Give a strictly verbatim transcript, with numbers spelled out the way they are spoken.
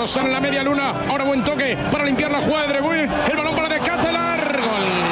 Lozano en la media luna. Ahora buen toque para limpiar la jugada de Drebuin. El balón para De Ketelaere. Gol.